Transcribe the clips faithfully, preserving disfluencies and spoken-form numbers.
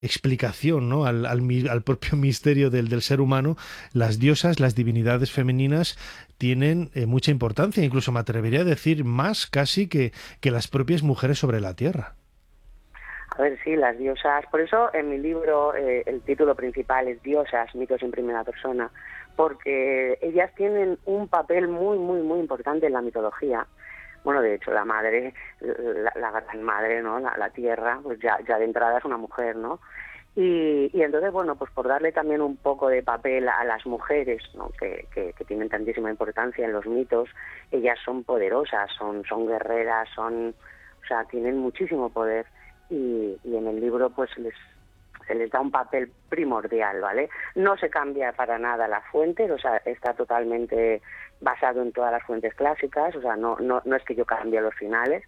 explicación, ¿no? al, al, al propio misterio del, del ser humano, las diosas, las divinidades femeninas tienen eh, mucha importancia, incluso me atrevería a decir más casi que, que las propias mujeres sobre la tierra. A ver, sí, las diosas. Por eso en mi libro eh, el título principal es Diosas, mitos en primera persona, porque ellas tienen un papel muy, muy, muy importante en la mitología. Bueno, de hecho, la madre, la, la gran madre, ¿no? La, la tierra, pues ya, ya de entrada es una mujer, ¿no? Y, y entonces, bueno, pues por darle también un poco de papel a las mujeres, ¿no? que, que, que tienen tantísima importancia en los mitos, ellas son poderosas, son, son guerreras, son, o sea, tienen muchísimo poder. Y, y en el libro pues les, se les da un papel primordial, ¿vale? No se cambia para nada la fuente, o sea, está totalmente basado en todas las fuentes clásicas, o sea, no, no, no es que yo cambie los finales,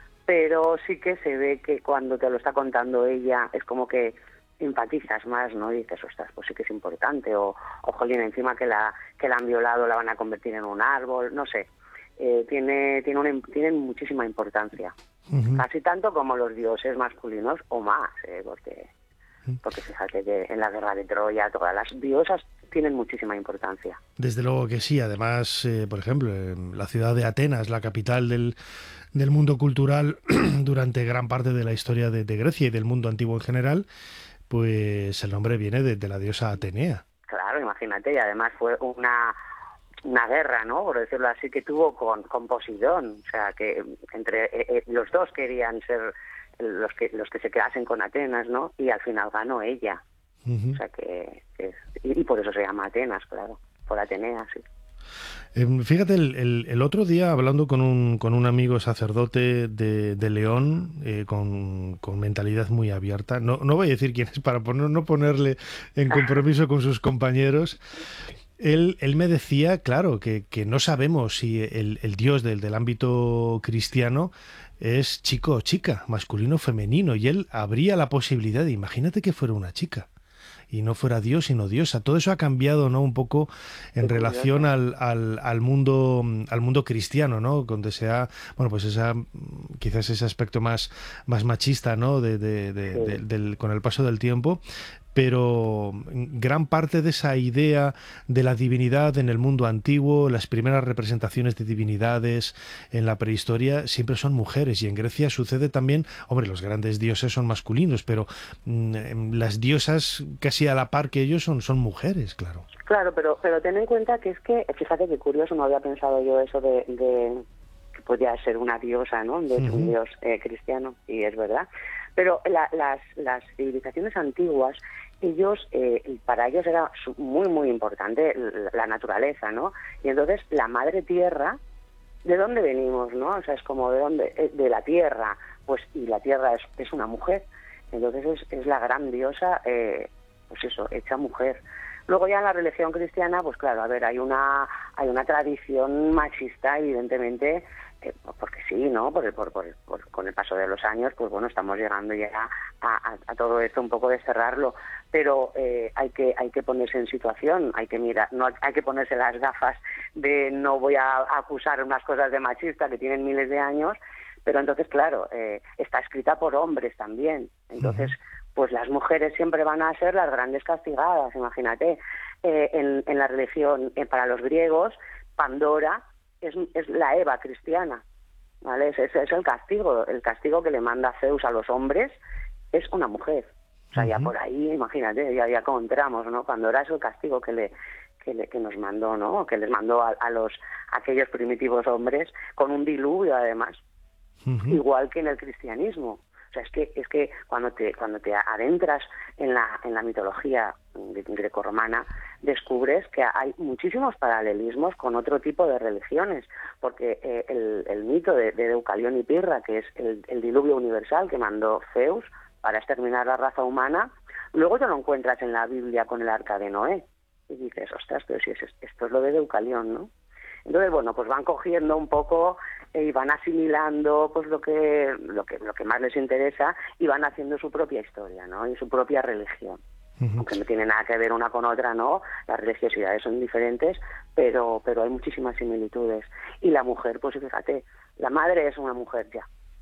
pero sí que se ve que cuando te lo está contando ella es como que empatizas más, ¿no? Y dices, ostras, pues sí que es importante, o, o jolín, encima que la, que la han violado la van a convertir en un árbol, no sé. Eh, tiene, tiene, una, tiene muchísima importancia. Uh-huh. Casi tanto como los dioses masculinos o más, ¿eh? porque, porque fíjate que en la guerra de Troya todas las diosas tienen muchísima importancia. Desde luego que sí, además, eh, por ejemplo, en la ciudad de Atenas, la capital del, del mundo cultural durante gran parte de la historia de, de Grecia y del mundo antiguo en general, pues el nombre viene de, de la diosa Atenea. Claro, imagínate, y además fue una... una guerra, ¿no? Por decirlo así, que tuvo con, con Poseidón, o sea, que entre eh, eh, los dos querían ser los que los que se quedasen con Atenas, ¿no? Y al final ganó ella. Uh-huh. O sea, que, que es, y, y por eso se llama Atenas, claro, por Atenea, sí. Eh, fíjate, el, el, el otro día hablando con un, con un amigo sacerdote de, de León, eh, con, con mentalidad muy abierta, no, no voy a decir quién es para poner, no ponerle en compromiso con sus compañeros. Él, él me decía, claro, que, que no sabemos si el, el Dios del, del ámbito cristiano es chico o chica, masculino o femenino, y él abría la posibilidad de, imagínate que fuera una chica y no fuera Dios sino diosa. Todo eso ha cambiado, ¿no? Un poco en relación al, al, al mundo al mundo cristiano, ¿no? Donde se ha, bueno, pues esa quizás ese aspecto más, más machista, ¿no? De, de, de, sí. de, del, con el paso del tiempo. Pero gran parte de esa idea de la divinidad en el mundo antiguo, las primeras representaciones de divinidades en la prehistoria, siempre son mujeres. Y en Grecia sucede también, hombre, los grandes dioses son masculinos, pero mmm, las diosas casi a la par que ellos son, son mujeres, claro. Claro, pero pero ten en cuenta que es que, fíjate qué curioso, no había pensado yo eso de, de que podía ser una diosa, ¿no? De uh-huh. un dios eh, cristiano, y es verdad. Pero la, las, las civilizaciones antiguas, ellos, eh, para ellos era muy, muy importante la naturaleza, ¿no? Y entonces la madre tierra, ¿de dónde venimos, no? O sea, es como de dónde, de la tierra, pues, y la tierra es, es una mujer. Entonces es, es la gran diosa, eh, pues eso, hecha mujer. Luego ya en la religión cristiana, pues claro, a ver, hay una, hay una tradición machista, evidentemente, eh, porque sí, ¿no? Por el, por, por, por, con el paso de los años, pues bueno, estamos llegando ya a, a, a todo esto un poco de cerrarlo, pero eh, hay que hay que ponerse en situación, hay que mirar, no hay que ponerse las gafas de no voy a acusar unas cosas de machista que tienen miles de años, pero entonces, claro, eh, está escrita por hombres también, entonces... Uh-huh. Pues las mujeres siempre van a ser las grandes castigadas, imagínate. Eh, en, en la religión, eh, para los griegos, Pandora es, es la Eva cristiana, ¿vale? Es, es, es el castigo, el castigo que le manda Zeus a los hombres es una mujer. O sea, uh-huh. ya por ahí, imagínate, ya, ya como entramos, ¿no? Pandora es el castigo que le que, le, que nos mandó, ¿no? Que les mandó a, a los a aquellos primitivos hombres con un diluvio, además. Uh-huh. Igual que en el cristianismo. O sea, es que es que cuando te cuando te adentras en la en la mitología grecorromana descubres que hay muchísimos paralelismos con otro tipo de religiones, porque eh, el, el mito de, de Deucalión y Pirra, que es el, el diluvio universal que mandó Zeus para exterminar la raza humana, luego te lo encuentras en la Biblia con el arca de Noé y dices, ostras, pero si es, esto es lo de Deucalión, ¿no? Entonces, bueno, pues van cogiendo un poco y van asimilando pues lo que lo que lo que más les interesa y van haciendo su propia historia, ¿no? Y su propia religión. Uh-huh. Aunque no tiene nada que ver una con otra, ¿no? Las religiosidades son diferentes, pero pero hay muchísimas similitudes. Y la mujer, pues fíjate, la madre es una mujer ya.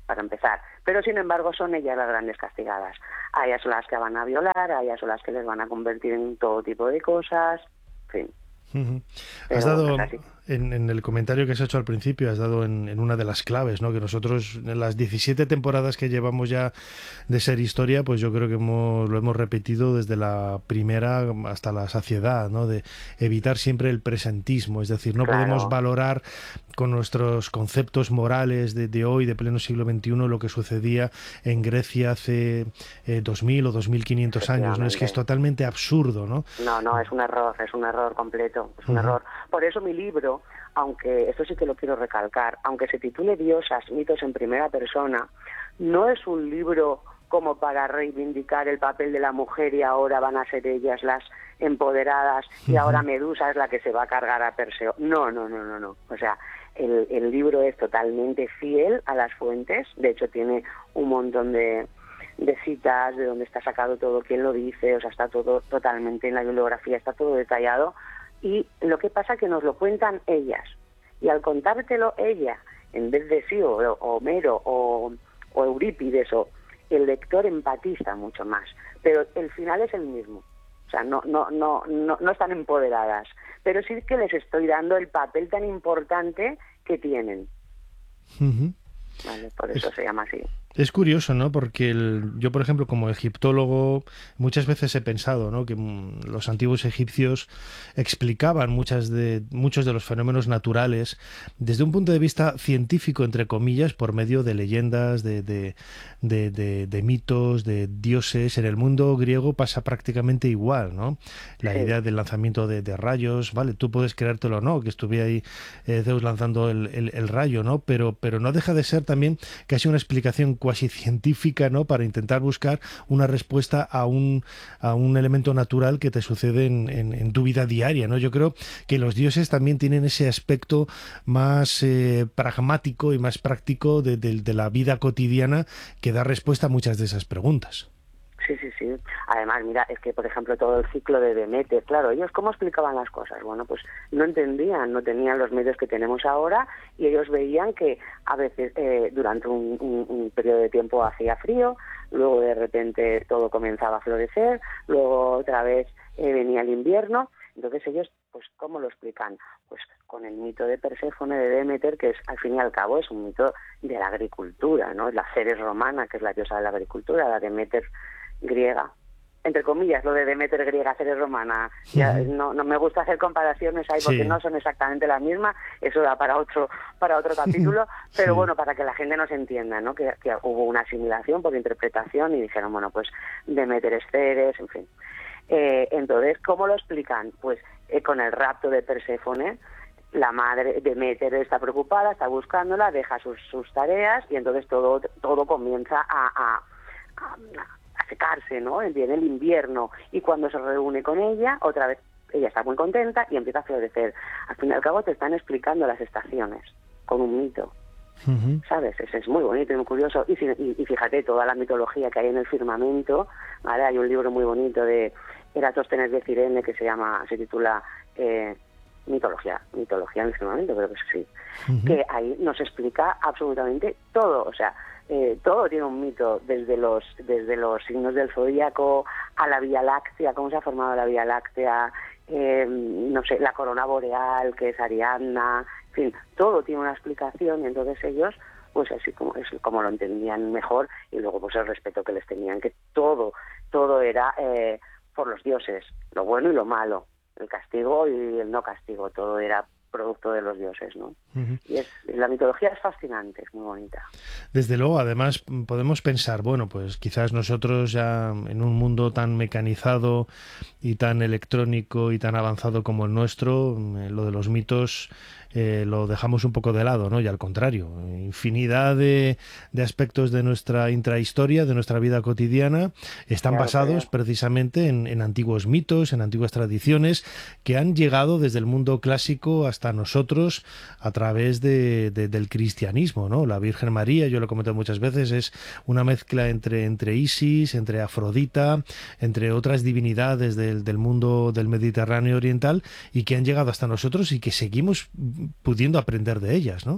para empezar. Pero, sin embargo, son ellas las grandes castigadas. A ellas son las que van a violar, a ellas son las que les van a convertir en todo tipo de cosas, en fin. Uh-huh. Has dado, en, en el comentario que has hecho al principio, has dado en, en una de las claves, ¿no? Que nosotros, en las diecisiete temporadas que llevamos ya de Ser Historia, pues yo creo que hemos, lo hemos repetido desde la primera hasta la saciedad, ¿no? De evitar siempre el presentismo, es decir, no claro. podemos valorar con nuestros conceptos morales de, de hoy, de pleno siglo veintiuno, lo que sucedía en Grecia hace eh, dos mil o dos mil quinientos años, ¿no? Es que es totalmente absurdo, ¿no? No, no, es un error, es un error completo, es un uh-huh. error. Por eso mi libro, aunque, esto sí que lo quiero recalcar, aunque se titule Diosas, mitos en primera persona, no es un libro como para reivindicar el papel de la mujer y ahora van a ser ellas las empoderadas y ahora Medusa es la que se va a cargar a Perseo. No, no, no, no, no. O sea, el, el libro es totalmente fiel a las fuentes, de hecho tiene un montón de, de citas de donde está sacado todo, quién lo dice, o sea, está todo totalmente en la bibliografía, está todo detallado, y lo que pasa es que nos lo cuentan ellas, y al contártelo ella, en vez de sí o, o Homero o, o Eurípides, o el lector empatiza mucho más, pero el final es el mismo. O sea, no, no, no, no, no están empoderadas, pero sí que les estoy dando el papel tan importante que tienen. Uh-huh. Vale, por eso es, se llama así. Es curioso, ¿no? Porque el, yo, por ejemplo, como egiptólogo, muchas veces he pensado, ¿no? Que mm, los antiguos egipcios explicaban muchas de, muchos de los fenómenos naturales desde un punto de vista científico, entre comillas, por medio de leyendas, de, de, de, de, de mitos, de dioses. En el mundo griego pasa prácticamente igual, ¿no? La sí. idea del lanzamiento de, de rayos, ¿vale? Tú puedes creértelo o no, que estuviera ahí eh, Zeus lanzando el, el, el rayo, ¿no? Pero, pero no deja de ser también casi una explicación cuasi científica, ¿no? Para intentar buscar una respuesta a un, a un elemento natural que te sucede en, en, en tu vida diaria, ¿no? Yo creo que los dioses también tienen ese aspecto más eh, pragmático y más práctico de, de, de la vida cotidiana que da respuesta a muchas de esas preguntas. Sí, sí, sí. Además, mira, es que, por ejemplo, todo el ciclo de Demeter, claro, ellos cómo explicaban las cosas. Bueno, pues no entendían, no tenían los medios que tenemos ahora y ellos veían que a veces eh, durante un, un, un periodo de tiempo hacía frío, luego de repente todo comenzaba a florecer, luego otra vez eh, venía el invierno. Entonces ellos, pues, ¿cómo lo explican? Pues con el mito de Perséfone, de Demeter, que es, al fin y al cabo, es un mito de la agricultura, ¿no? La Ceres romana, que es la diosa de la agricultura, la Demeter griega, entre comillas, lo de Demeter griega, Ceres romana. Ya, no, no me gusta hacer comparaciones ahí porque sí. no son exactamente la misma, eso da para otro para otro capítulo, pero sí. bueno, para que la gente nos entienda, ¿no? Que, que hubo una asimilación por interpretación y dijeron, bueno, pues Demeter es Ceres, en fin. Eh, entonces, ¿cómo lo explican? Pues eh, con el rapto de Perséfone, la madre Demeter está preocupada, está buscándola, deja sus, sus tareas y entonces todo todo comienza a, a, a a secarse, ¿no? Viene el invierno y cuando se reúne con ella, otra vez ella está muy contenta y empieza a florecer. Al fin y al cabo te están explicando las estaciones con un mito, uh-huh. ¿sabes? Eso es muy bonito y muy curioso. Y, y, y fíjate, toda la mitología que hay en el firmamento, ¿vale? Hay un libro muy bonito de Eratóstenes de Cirene que se llama, se titula eh, Mitología, mitología en el firmamento, creo que sí, uh-huh. que ahí nos explica absolutamente todo, o sea, Eh, todo tiene un mito, desde los desde los signos del zodíaco a la Vía Láctea, cómo se ha formado la Vía Láctea, eh, no sé, la corona boreal, que es Ariadna, en fin, todo tiene una explicación y entonces ellos, pues así como es como lo entendían mejor y luego pues el respeto que les tenían, que todo, todo era eh, por los dioses, lo bueno y lo malo, el castigo y el no castigo, todo era producto de los dioses, ¿no? Uh-huh. Y es, la mitología es fascinante, es muy bonita. Desde luego, además, podemos pensar, bueno, pues quizás nosotros ya en un mundo tan mecanizado y tan electrónico y tan avanzado como el nuestro, eh, lo de los mitos eh, lo dejamos un poco de lado, ¿no? Y al contrario, infinidad de, de aspectos de nuestra intrahistoria, de nuestra vida cotidiana, están claro, basados claro. precisamente en, en antiguos mitos, en antiguas tradiciones que han llegado desde el mundo clásico hasta nosotros a través de, de, del cristianismo, ¿no? La Virgen María, yo lo he comentado muchas veces, es una mezcla entre, entre Isis, entre Afrodita, entre otras divinidades del, del mundo del Mediterráneo oriental y que han llegado hasta nosotros y que seguimos pudiendo aprender de ellas, ¿no?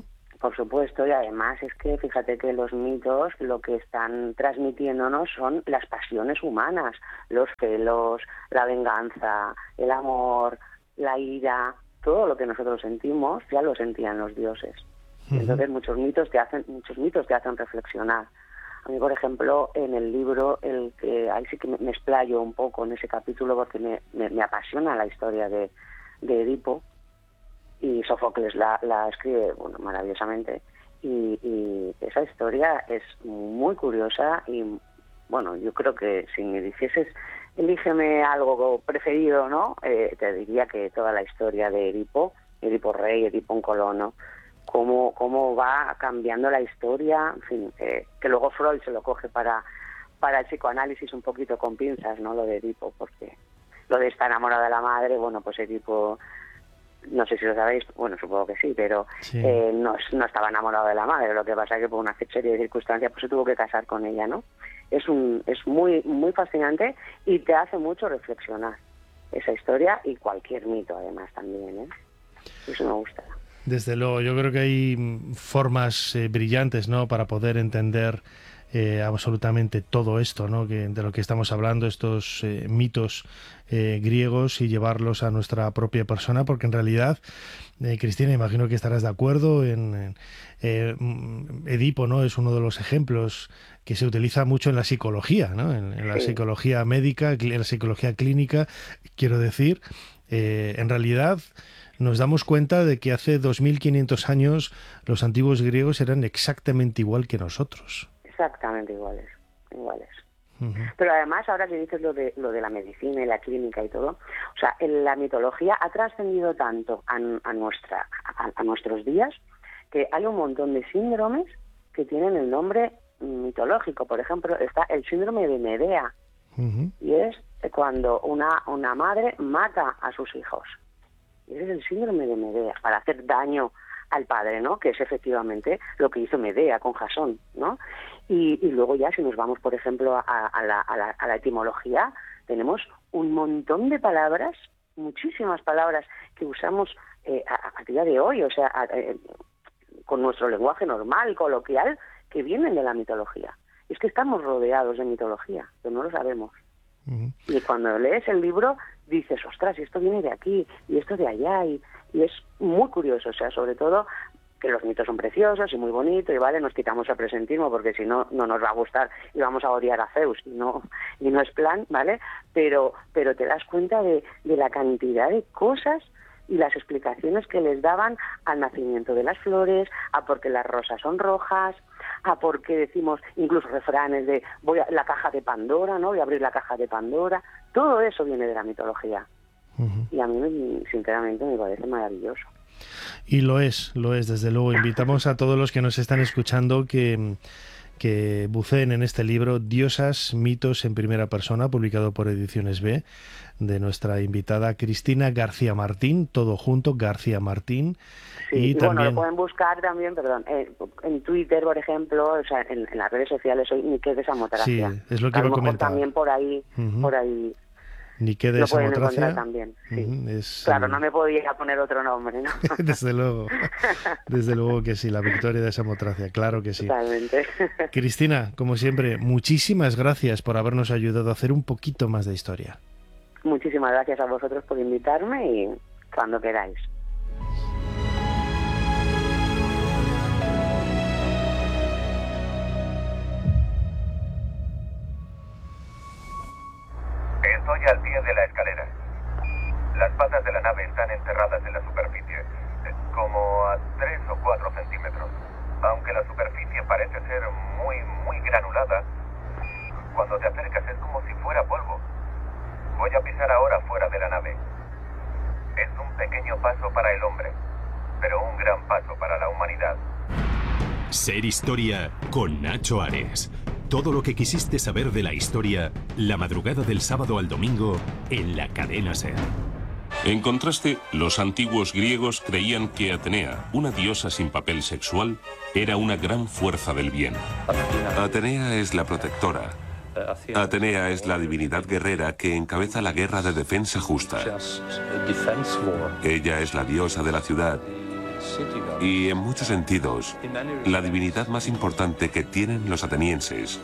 Por supuesto, y además es que fíjate que los mitos lo que están transmitiéndonos son las pasiones humanas, los celos, la venganza, el amor, la ira, todo lo que nosotros sentimos ya lo sentían los dioses. Uh-huh. Entonces muchos mitos te hacen, muchos mitos te hacen reflexionar. A mí, por ejemplo, en el libro, el que ahí sí que me, me explayo un poco en ese capítulo porque me, me, me apasiona la historia de, de Edipo, y Sófocles la, la escribe bueno, maravillosamente, y, y esa historia es muy curiosa y, bueno, yo creo que si me dijeses, elígeme algo preferido, ¿no? Eh, te diría que toda la historia de Edipo, Edipo rey, Edipo en colono, Cómo, cómo va cambiando la historia, en fin, eh, que luego Freud se lo coge para, para el psicoanálisis un poquito con pinzas, ¿no? Lo de Edipo, porque lo de estar enamorado de la madre, bueno, pues Edipo, no sé si lo sabéis, bueno, supongo que sí, pero sí. Eh, no, no estaba enamorado de la madre, lo que pasa es que por una serie de circunstancias pues se tuvo que casar con ella, ¿no? Es, un, es muy, muy fascinante y te hace mucho reflexionar esa historia y cualquier mito, además, también, ¿eh? Eso me gusta. Desde luego, yo creo que hay formas eh, brillantes, ¿no?, para poder entender eh, absolutamente todo esto, ¿no?, que, de lo que estamos hablando, estos eh, mitos eh, griegos, y llevarlos a nuestra propia persona, porque en realidad, eh, Cristina, imagino que estarás de acuerdo, en, en eh, Edipo, ¿no?, es uno de los ejemplos que se utiliza mucho en la psicología, ¿no?, en, en la psicología médica, en la psicología clínica, quiero decir, eh, en realidad nos damos cuenta de que hace dos mil quinientos años los antiguos griegos eran exactamente igual que nosotros. Exactamente iguales, iguales. Uh-huh. Pero además, ahora que dices lo de lo de la medicina y la clínica y todo, o sea, en la mitología ha trascendido tanto a, a nuestra a, a nuestros días que hay un montón de síndromes que tienen el nombre mitológico. Por ejemplo, está el síndrome de Medea, uh-huh. y es cuando una una madre mata a sus hijos. Ese es el síndrome de Medea, para hacer daño al padre, ¿no? Que es efectivamente lo que hizo Medea con Jasón, ¿no? Y, y luego ya, si nos vamos, por ejemplo, a, a, la, a, la, a la etimología, tenemos un montón de palabras, muchísimas palabras que usamos eh, a, a día de hoy, o sea, a, a, con nuestro lenguaje normal, coloquial, que vienen de la mitología. Es que estamos rodeados de mitología, pero no lo sabemos. Uh-huh. Y cuando lees el libro dices, ostras, y esto viene de aquí, y esto de allá, y, y es muy curioso, o sea, sobre todo que los mitos son preciosos y muy bonitos, y vale, nos quitamos el presentismo porque si no, no nos va a gustar y vamos a odiar a Zeus, y no, y no es plan, ¿vale? Pero, pero te das cuenta de, de la cantidad de cosas y las explicaciones que les daban al nacimiento de las flores, a por qué las rosas son rojas, a por qué decimos incluso refranes de voy a la caja de Pandora, ¿no? Voy a abrir la caja de Pandora. Todo eso viene de la mitología. Uh-huh. Y a mí, sinceramente, me parece maravilloso. Y lo es, lo es, desde luego. Invitamos a todos los que nos están escuchando que, que buceen en este libro, Diosas, mitos en primera persona, publicado por Ediciones B, de nuestra invitada Cristina García Martín, todo junto, García Martín. Sí, y, y también... bueno, lo pueden buscar también, perdón, eh, en Twitter, por ejemplo, o sea, en, en las redes sociales, soy Nike de Samotracia. Sí, es lo que iba a comentar. También por ahí, uh-huh. por ahí. Nike de Samotracia también, sí. Uh-huh. Es, claro, no me podía poner otro nombre, ¿no? Desde luego, desde luego que sí, la Victoria de Samotracia, claro que sí. Totalmente. Cristina, como siempre, muchísimas gracias por habernos ayudado a hacer un poquito más de historia. Muchísimas gracias a vosotros por invitarme y cuando queráis. Estoy al pie de la escalera. Las patas de la nave están enterradas en la superficie, como a tres o cuatro centímetros. Aunque la superficie parece ser muy, muy granulada, cuando te acercas es como si fuera polvo. Voy a pisar ahora fuera de la nave. Es un pequeño paso para el hombre, pero un gran paso para la humanidad. Ser Historia con Nacho Ares. Todo lo que quisiste saber de la historia, la madrugada del sábado al domingo, en la cadena SER. En contraste, los antiguos griegos creían que Atenea, una diosa sin papel sexual, era una gran fuerza del bien. Atenea es la protectora. Atenea es la divinidad guerrera que encabeza la guerra de defensa justa. Ella es la diosa de la ciudad y en muchos sentidos, la divinidad más importante que tienen los atenienses.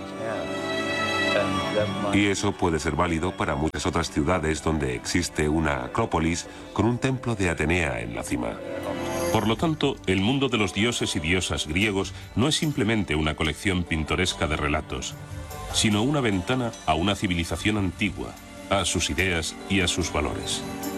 Y eso puede ser válido para muchas otras ciudades donde existe una acrópolis con un templo de Atenea en la cima. Por lo tanto, el mundo de los dioses y diosas griegos no es simplemente una colección pintoresca de relatos, sino una ventana a una civilización antigua, a sus ideas y a sus valores.